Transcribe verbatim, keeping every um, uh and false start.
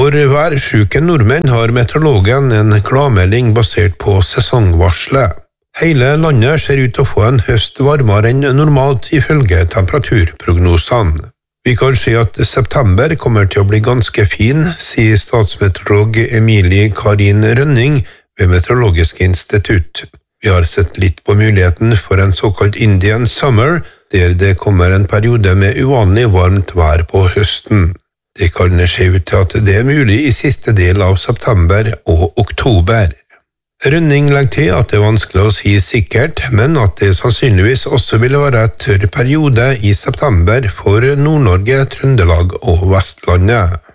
For værsjuke nordmenn har meteorologen en gladmelding basert på sesongvarslet. Hele landet ser ut til å få en høst varmere enn normalt ifølge temperaturprognosene. Vi kan se at september kommer til å bli ganske fin, sier statsmeteorolog Emilie Karin Rønning ved Meteorologisk institutt. Vi har sett litt på muligheten for en såkalt Indian summer, der det kommer en periode med uvanlig varmt vær på høsten. Det kan se ut til at det er mulig i siste del av september og oktober. Rønning legger til at det er vanskelig å si sikkert, men at det sannsynligvis også vil være et tørr periode i september for Nord-Norge, Trøndelag og Vestlandet.